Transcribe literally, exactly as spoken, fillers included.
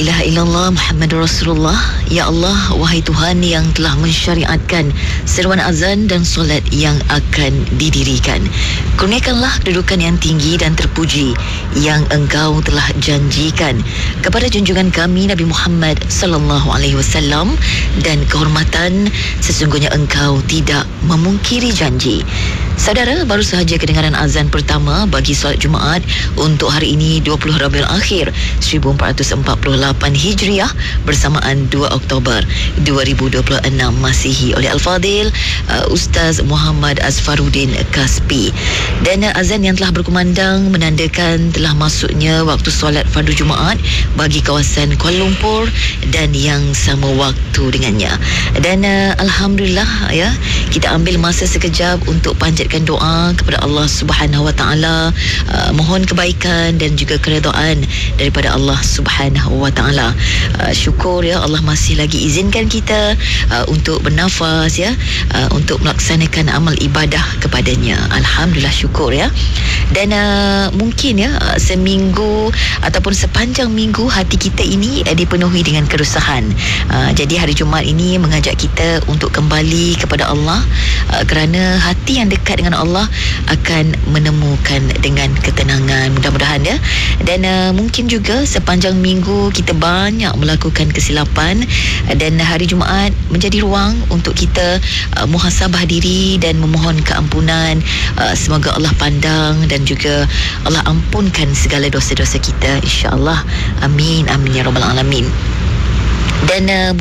ilaha illallah Muhammadur Rasulullah. Ya Allah, wahai Tuhan yang telah mensyariatkan seruan azan dan solat yang akan didirikan, kurniakanlah kedudukan yang tinggi dan terpuji yang Engkau telah janjikan kepada junjungan kami Nabi Muhammad sallallahu alaihi wasallam, dan kehormatan sesungguhnya Engkau tidak memungkiri janji. Saudara, baru sahaja kedengaran azan pertama bagi solat Jumaat untuk hari ini dua puluh Rabiul Akhir seribu empat ratus empat puluh lapan Hijriah bersamaan dua Oktober dua ribu dua puluh enam Masihi oleh Al-Fadil uh, Ustaz Muhammad Azfaruddin Kaspi. Dan uh, azan yang telah berkumandang menandakan telah masuknya waktu solat fardu Jumaat bagi kawasan Kuala Lumpur dan yang sama waktu dengannya. Dan uh, Alhamdulillah, ya, kita ambil masa sekejap untuk panjatkan doa kepada Allah Subhanahu Wa Taala, uh, mohon kebaikan dan juga keredaan daripada Allah Subhanahu Wa Taala. Uh, syukur, ya, Allah masih lagi izinkan kita uh, untuk bernafas, ya, uh, untuk melaksanakan amal ibadah kepadanya. Alhamdulillah, syukur, ya. Dan uh, mungkin, ya, uh, seminggu ataupun sepanjang minggu hati kita ini uh, dipenuhi dengan keresahan. Uh, jadi hari Jumaat ini mengajak kita untuk kembali kepada Allah, uh, kerana hati yang dekat dengan Allah akan menemukan dengan ketenangan, mudah-mudahan, ya. Dan uh, mungkin juga sepanjang minggu kita banyak melakukan kesilapan, uh, dan hari Jumaat menjadi ruang untuk kita uh, muhasabah diri dan memohon keampunan. Uh, semoga Allah pandang dan juga Allah ampunkan segala dosa-dosa kita, insya-Allah. Amin amin ya rabbal alamin. Dan uh,